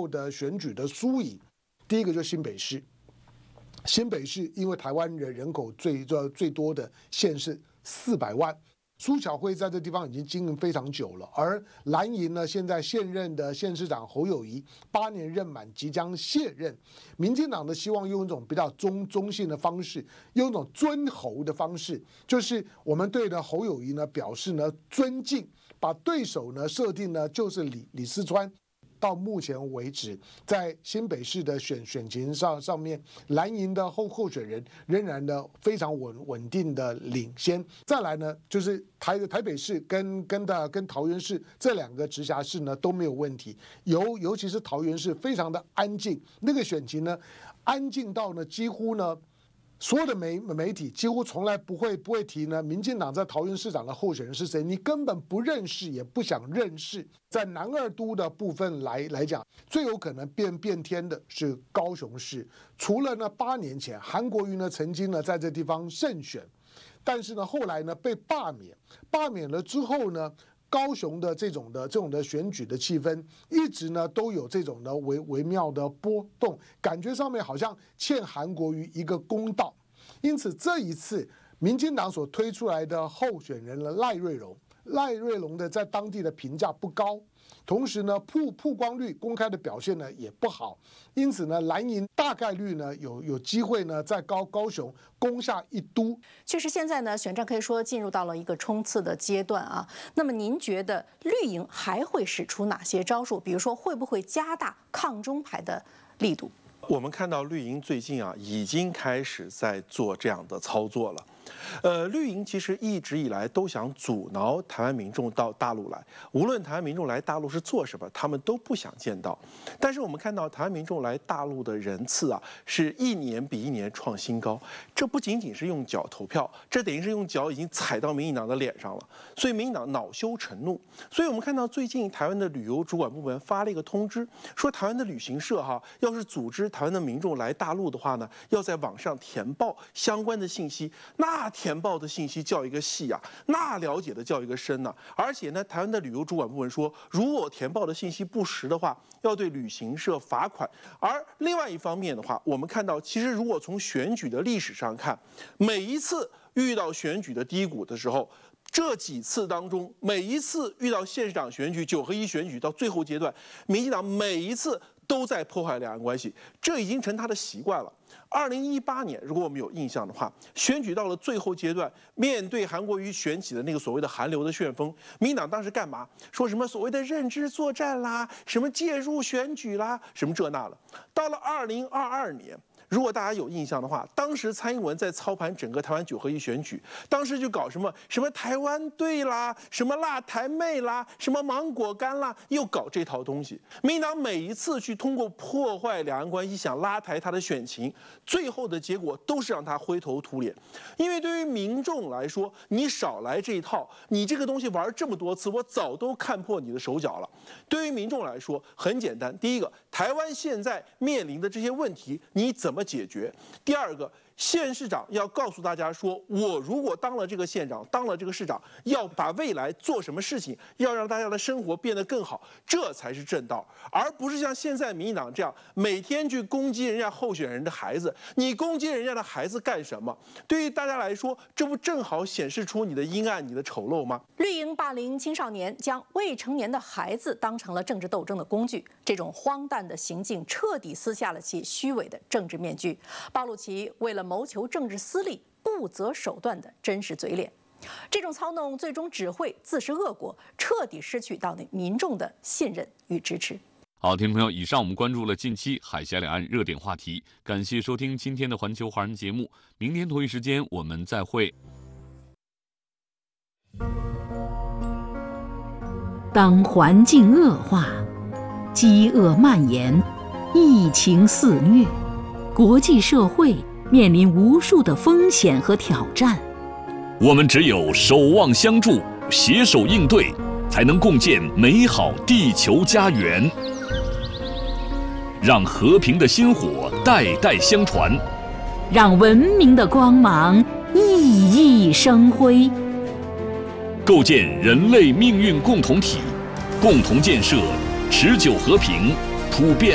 后的选举的输赢，第一个就是新北市。新北市因为台湾人口最多的县市400万，苏巧慧在这地方已经经营非常久了，而蓝营呢，现在现任的县市长侯友宜8年任满，即将卸任。民进党呢，希望用一种比较中性的方式，用一种尊侯的方式，就是我们对呢侯友宜呢表示呢尊敬，把对手呢设定呢就是李四川。到目前为止，在新北市的选情上面，蓝营的候选人仍然呢非常稳定的领先。再来呢，就是台北市跟桃园市这2个直辖市呢都没有问题，尤其是桃园市非常的安静，那个选情呢安静到呢几乎呢。所有的媒体几乎从来不会提呢，民进党在桃园市长的候选人是谁，你根本不认识，也不想认识。在南二都的部分来讲，最有可能变天的是高雄市。除了呢8年前韩国瑜呢曾经呢在这地方胜选，但是呢后来呢被罢免了之后呢。高雄的这种的选举的气氛，一直呢都有这种的微妙的波动，感觉上面好像欠韩国瑜一个公道。因此这一次，民进党所推出来的候选人呢赖瑞龙的在当地的评价不高，同时呢曝光率公开的表现呢也不好，因此呢蓝营大概率呢有机会呢在高雄攻下1都。 确实，现在呢选战可以说进入到了一个冲刺的阶段啊。那么您觉得绿营还会使出哪些招数？比如说会不会加大抗中牌的力度？ 我们看到绿营最近已经开始在做这样的操作了。绿营其实一直以来都想阻挠台湾民众到大陆来，无论台湾民众来大陆是做什么，他们都不想见到。但是我们看到台湾民众来大陆的人次是1年比1年创新高。这不仅仅是用脚投票，这等于是用脚已经踩到民进党的脸上了。所以民进党恼羞成怒。所以我们看到最近台湾的旅游主管部门发了一个通知，说台湾的旅行社要是组织台湾的民众来大陆的话呢，要在网上填报相关的信息。那填报的信息叫一个细那了解的叫一个深而且呢，台湾的旅游主管部门说，如果填报的信息不实的话，要对旅行社罚款。而另外一方面的话，我们看到，其实如果从选举的历史上看，每一次遇到选举的低谷的时候，这几次当中，每一次遇到县市长选举、9合1选举到最后阶段，民进党每一次都在破坏两岸关系，这已经成他的习惯了。2018年，如果我们有印象的话，选举到了最后阶段，面对韩国瑜选起的那个所谓的韩流的旋风，民进党当时干嘛？说什么所谓的认知作战啦，什么介入选举啦，什么这那了。到了2022年。如果大家有印象的话，当时蔡英文在操盘整个台湾9合1选举，当时就搞什么台湾队啦，什么辣台妹啦，什么芒果干啦，又搞这套东西。民进党每一次去通过破坏两岸关系，想拉抬他的选情，最后的结果都是让他灰头土脸。因为对于民众来说，你少来这一套，你这个东西玩这么多次，我早都看破你的手脚了。对于民众来说，很简单，第一个，台湾现在面临的这些问题，你怎么解决？第二个，县市长要告诉大家说，我如果当了这个县长，当了这个市长，要把未来做什么事情，要让大家的生活变得更好，这才是正道，而不是像现在民进党这样每天去攻击人家候选人的孩子。你攻击人家的孩子干什么？对于大家来说，这不正好显示出你的阴暗、你的丑陋吗？ 绿营霸凌青少年，将未成年的孩子当成了政治斗争的工具，这种荒诞的行径彻底撕下了其虚伪的政治面具，暴露其为了谋求政治私利不择手段的真实嘴脸。这种操弄最终只会自食恶果，彻底失去到民众的信任与支持。 好，听众朋友，以上我们关注了近期海峡两岸热点话题，感谢收听今天的环球华人节目，明天同一时间我们再会。 当环境恶化，饥饿蔓延，疫情肆虐，国际社会面临无数的风险和挑战。 我们只有守望相助，携手应对，才能共建美好地球家园。让和平的薪火代代相传， 让文明的光芒熠熠生辉。 构建人类命运共同体，共同建设持久和平、普遍